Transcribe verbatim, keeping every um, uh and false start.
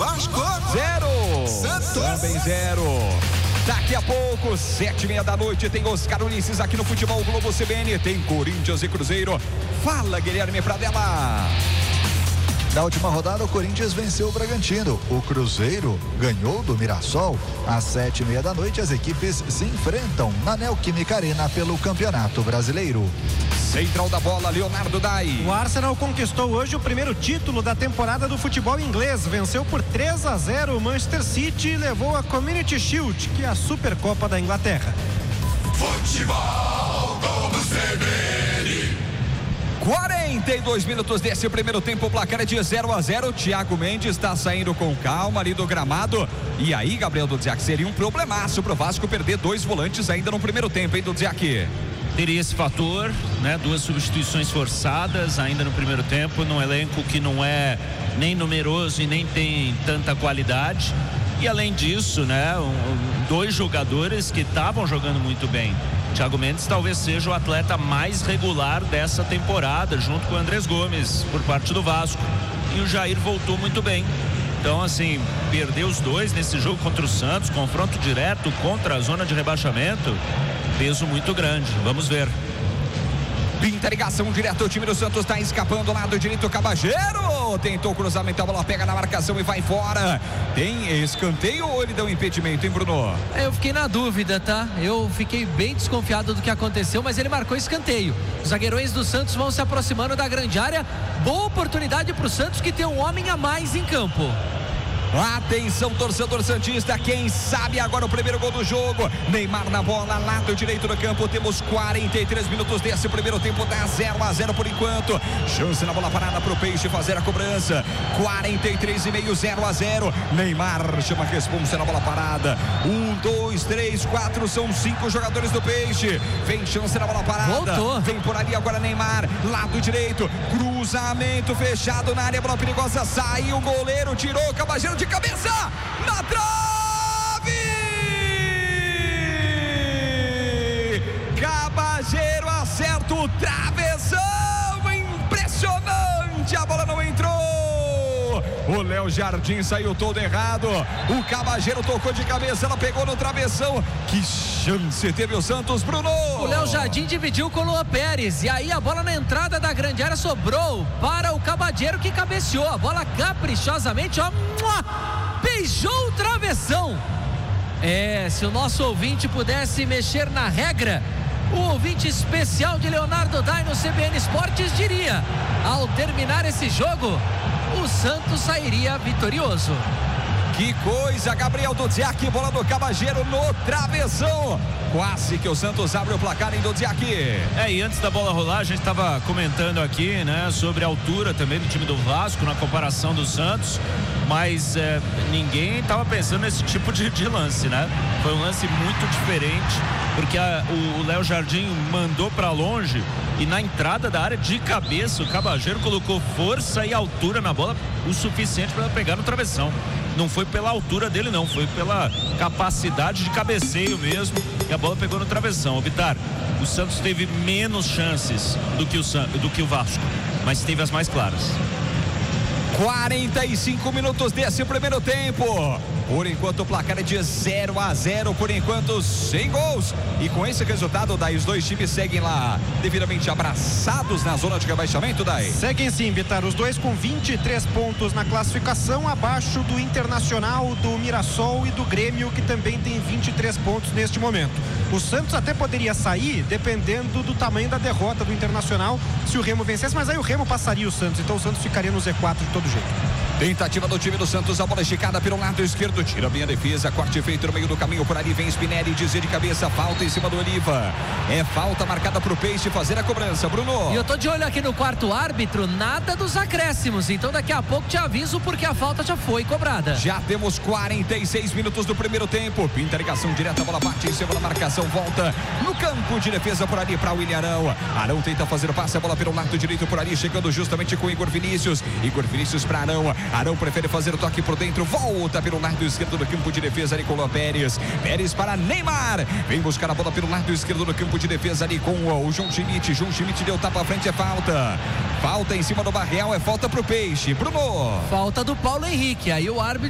Vasco. Zero. Santos. Também zero. Daqui a pouco, sete e meia da noite, tem Oscar Ulisses aqui no Futebol Globo C B N. Tem Corinthians e Cruzeiro. Fala, Guilherme Pradella. Na última rodada, o Corinthians venceu o Bragantino. O Cruzeiro ganhou do Mirassol. Às sete e meia da noite, as equipes se enfrentam na Neoquímica Arena pelo Campeonato Brasileiro. Central da bola, Leonardo Dai. O Arsenal conquistou hoje o primeiro título da temporada do futebol inglês. Venceu por três a zero o Manchester City e levou a Community Shield, que é a Supercopa da Inglaterra. Futebol Globo C B N. quarenta e dois minutos desse primeiro tempo, o placar é de zero a zero. Thiago Mendes está saindo com calma ali do gramado. E aí, Gabriel Dudziak, seria um problemaço pro Vasco perder dois volantes ainda no primeiro tempo, hein, Dudziak? Teria esse fator, né? Duas substituições forçadas ainda no primeiro tempo, num elenco que não é nem numeroso e nem tem tanta qualidade. E além disso, né? Um, dois jogadores que estavam jogando muito bem. Thiago Mendes talvez seja o atleta mais regular dessa temporada, junto com o Andrés Gomes, por parte do Vasco. E o Jair voltou muito bem. Então, assim, perder os dois nesse jogo contra o Santos, confronto direto contra a zona de rebaixamento, peso muito grande. Vamos ver. Pinta ligação direto, o time do Santos está escapando, lado direito, Cabageiro tentou cruzamento, a bola pega na marcação e vai fora. Tem escanteio ou ele deu um impedimento, hein, Bruno? Eu fiquei na dúvida, tá? Eu fiquei bem desconfiado do que aconteceu, mas ele marcou escanteio. Os zagueirões do Santos vão se aproximando da grande área. Boa oportunidade para o Santos, que tem um homem a mais em campo. Atenção, torcedor santista, quem sabe agora o primeiro gol do jogo. Neymar na bola, lado direito do campo. Temos quarenta e três minutos desse primeiro tempo, dá zero a zero por enquanto. Chance na bola parada pro Peixe fazer a cobrança. quarenta e três e meio, zero a zero. Neymar chama a responsa na bola parada. Um, dois, três, quatro, são cinco jogadores do Peixe. Vem chance na bola parada. Voltou. Vem por ali agora Neymar, lado direito, cruzamento fechado na área, bola perigosa, saiu o goleiro, tirou o Cabageiro de cabeça, na trave! Cabageiro acerta o travessão, impressionante, a bola não entrou. O Léo Jardim saiu todo errado. O Cabageiro tocou de cabeça, ela pegou no travessão. Que chance teve o Santos, Bruno! O Léo Jardim dividiu com o Luan Pérez. E aí a bola na entrada da grande área sobrou para o Cabageiro, que cabeceou. A bola caprichosamente, ó, beijou o travessão. É, se o nosso ouvinte pudesse mexer na regra, o ouvinte especial de Leonardo Dai no C B N Esportes diria: ao terminar esse jogo, o Santos sairia vitorioso. Que coisa, Gabriel Dudziak, bola do Cabageiro no travessão. Quase que o Santos abre o placar em Dudziak. É, e antes da bola rolar, a gente estava comentando aqui, né, sobre a altura também do time do Vasco na comparação do Santos, mas é, ninguém estava pensando nesse tipo de, de lance, né? Foi um lance muito diferente, porque a, o Léo Jardim mandou para longe e na entrada da área de cabeça o Cabageiro colocou força e altura na bola o suficiente para pegar no travessão. Não foi pela altura dele, não, foi pela capacidade de cabeceio mesmo, e a bola pegou no travessão. O Vitar, o Santos teve menos chances do que o, San, do que o Vasco, mas teve as mais claras. quarenta e cinco minutos desse primeiro tempo. Por enquanto o placar é de zero a zero, por enquanto sem gols. E com esse resultado, daí os dois times seguem lá devidamente abraçados na zona de rebaixamento, daí. Seguem sim, Vitar, os dois com vinte e três pontos na classificação, abaixo do Internacional, do Mirassol e do Grêmio, que também tem vinte e três pontos neste momento. O Santos até poderia sair dependendo do tamanho da derrota do Internacional se o Remo vencesse, mas aí o Remo passaria o Santos, então o Santos ficaria no Z quatro de todo jeito. Tentativa do time do Santos, a bola esticada pelo lado esquerdo, tira bem a defesa, corte feito no meio do caminho, por ali vem Spinelli, dizer de cabeça, falta em cima do Oliva. É falta marcada pro Peixe fazer a cobrança, Bruno. E eu tô de olho aqui no quarto árbitro, nada dos acréscimos, então daqui a pouco te aviso porque a falta já foi cobrada. Já temos quarenta e seis minutos do primeiro tempo, pinta a ligação direta, a bola bate em cima da marcação, volta no campo de defesa por ali para o William Arão. Arão tenta fazer o passe, a bola pelo lado direito por ali, chegando justamente com Igor Vinícius. Igor Vinícius para Arão. Arão prefere fazer o toque por dentro, volta pelo lado esquerdo do campo de defesa ali com o Pérez. Pérez para Neymar, vem buscar a bola pelo lado esquerdo do campo de defesa ali com o João Schmidt. João Schmidt deu tapa à frente, é falta. Falta em cima do Barreal, é falta pro Peixe. Bruno. Falta do Paulo Henrique, aí o árbitro